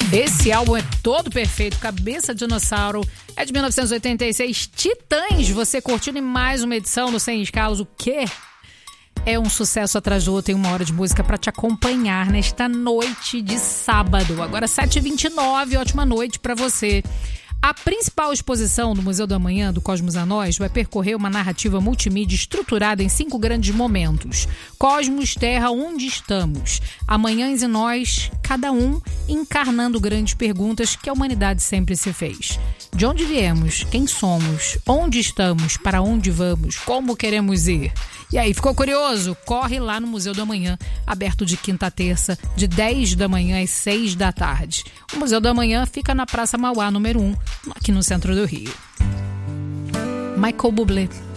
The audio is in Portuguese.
Esse álbum é todo perfeito, Cabeça de Dinossauro, é de 1986, Titãs, você curtindo em mais uma edição do Sem Escalas, o quê? É um sucesso atrás do outro, tem 1 hora de música para te acompanhar nesta noite de sábado, agora 7h29, ótima noite para você. A principal exposição do Museu do Amanhã, do Cosmos a Nós, vai percorrer uma narrativa multimídia estruturada em 5 grandes momentos. Cosmos, Terra, onde estamos? Amanhãs e nós, cada um encarnando grandes perguntas que a humanidade sempre se fez. De onde viemos? Quem somos? Onde estamos? Para onde vamos? Como queremos ir? E aí, ficou curioso? Corre lá no Museu do Amanhã, aberto de quinta a terça, de 10 da manhã às 6 da tarde. O Museu do Amanhã fica na Praça Mauá, número 1, aqui no centro do Rio. Michael Bublé.